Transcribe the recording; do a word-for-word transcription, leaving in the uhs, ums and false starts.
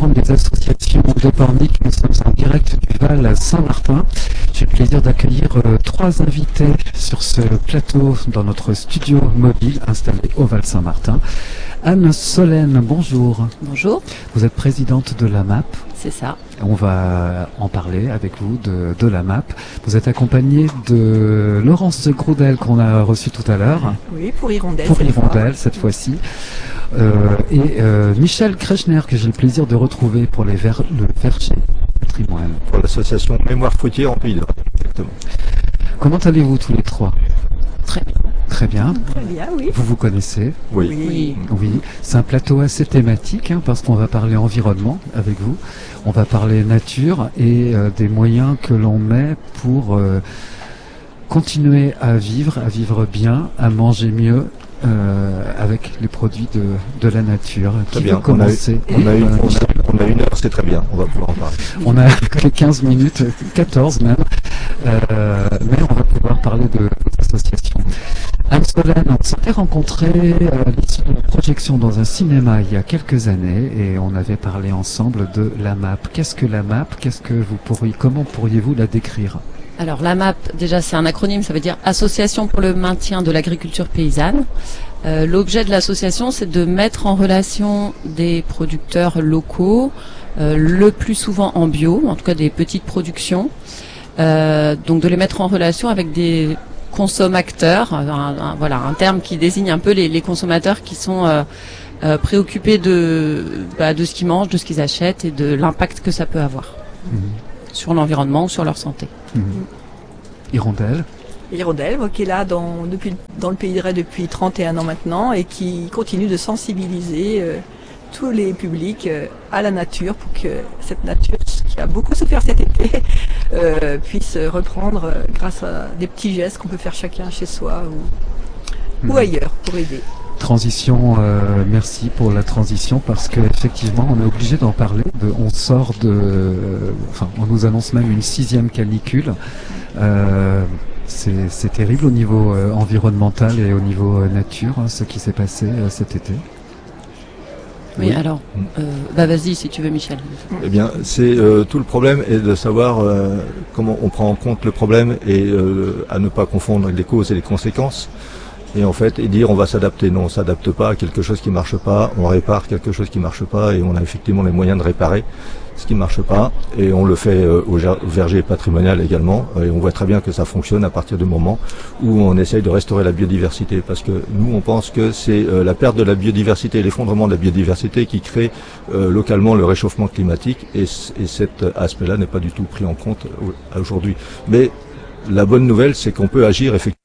Forum des associations de Pornic. Nous sommes en direct du Val à Saint-Martin. J'ai le plaisir d'accueillir euh, trois invités sur ce plateau dans notre studio mobile installé au Val Saint-Martin. Anne Solène, bonjour. Bonjour. Vous êtes présidente de l'A M A P. C'est ça. On va en parler avec vous de, de l'A M A P. Vous êtes accompagnée de Laurence Groudel qu'on a reçue tout à l'heure. Oui, pour Hirondelle. Pour Hirondelle cette fois-ci. Euh, et euh, Michel Krechner que j'ai le plaisir de retrouver pour les ver le Verger Patrimoine. Pour l'association Mémoire Fruitière en Pays de Rhin, exactement. Comment allez-vous tous les trois? Très bien. Très bien. Très bien, oui. Vous vous connaissez? Oui. Oui. Oui. C'est un plateau assez thématique hein, parce qu'on va parler environnement avec vous. On va parler nature et euh, des moyens que l'on met pour euh, continuer à vivre, à vivre bien, à manger mieux euh, avec les produits de, de la nature. Très Qui bien. veut commencer? On a, on, a une, on, a, on a une heure, c'est très bien. On va pouvoir en parler. On a que quinze minutes, quatorze même. Euh, mais on va pouvoir parler de l'association. Anne Solène, on s'était rencontrés à l'issue de la projection dans un cinéma il y a quelques années et on avait parlé ensemble de l'A M A P. Qu'est-ce que l'A M A P? Qu'est-ce que vous pourriez, comment pourriez-vous la décrire? Alors l'A M A P, déjà c'est un acronyme, ça veut dire Association pour le maintien de l'agriculture paysanne. Euh, L'objet de l'association, c'est de mettre en relation des producteurs locaux, euh, le plus souvent en bio, en tout cas des petites productions. Euh, donc de les mettre en relation avec des consommateurs, un, un, voilà un terme qui désigne un peu les, les consommateurs qui sont euh, euh, préoccupés de, bah, de ce qu'ils mangent, de ce qu'ils achètent et de l'impact que ça peut avoir mmh. sur l'environnement ou sur leur santé. Mmh. Hirondelle. Hirondelle, moi qui est là dans, depuis, dans le Pays de Rhin depuis trente et un ans maintenant et qui continue de sensibiliser euh, tous les publics euh, à la nature pour que cette nature qui a beaucoup souffert cet été euh, puisse reprendre euh, grâce à des petits gestes qu'on peut faire chacun chez soi ou, mmh. ou ailleurs pour aider. Transition, euh, merci pour la transition parce que effectivement on est obligé d'en parler. De, on sort de, euh, enfin on nous annonce même une sixième canicule. Euh, c'est terrible au niveau euh, environnemental et au niveau euh, nature hein, ce qui s'est passé euh, cet été. Oui, oui. alors, euh, bah vas-y si tu veux Michel. Eh bien, c'est euh, tout le problème est de savoir euh, comment on prend en compte le problème et euh, à ne pas confondre les causes et les conséquences. Et en fait, et dire on va s'adapter. Non, on s'adapte pas à quelque chose qui marche pas, on répare quelque chose qui marche pas et on a effectivement les moyens de réparer ce qui marche pas. Et on le fait euh, au verger patrimonial également. Et on voit très bien que ça fonctionne à partir du moment où on essaye de restaurer la biodiversité. Parce que nous, on pense que c'est euh, la perte de la biodiversité, l'effondrement de la biodiversité qui crée euh, localement le réchauffement climatique. Et, et cet aspect-là n'est pas du tout pris en compte aujourd'hui. Mais la bonne nouvelle, c'est qu'on peut agir effectivement.